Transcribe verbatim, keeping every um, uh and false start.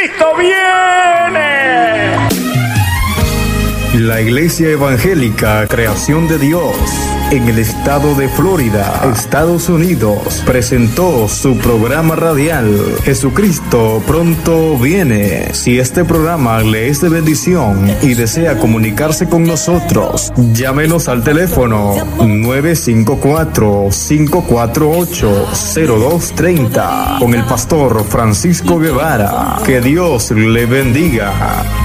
Jesucristo viene. La Iglesia Evangélica Creación de Dios en el estado de Florida, Estados Unidos, presentó su programa radial Jesucristo pronto viene. Si este programa le es de bendición y desea comunicarse con nosotros, llámenos al teléfono nueve cinco cuatro, cinco cuatro ocho, cero dos tres cero con el pastor Francisco Guevara. Que Dios le bendiga.